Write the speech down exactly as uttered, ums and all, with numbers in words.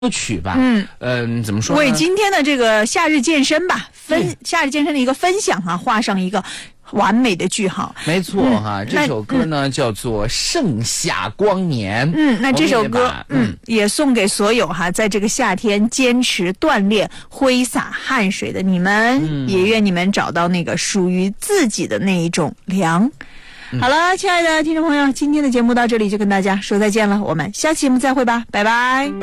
曲吧， 嗯嗯、呃，怎么说呢？ 为今天的这个夏日健身吧，分夏日健身的一个分享啊，画上一个完美的句号。 没错哈、嗯，这首歌呢、嗯、叫做《盛夏光年》。 嗯，那这首歌嗯嗯也送给所有哈，在这个夏天坚持锻炼、挥洒汗水的你们，嗯、也愿你们找到那个属于自己的那一种凉。嗯、好了，亲爱的听众朋友，今天的节目到这里就跟大家说再见了，我们下期节目再会吧，拜拜。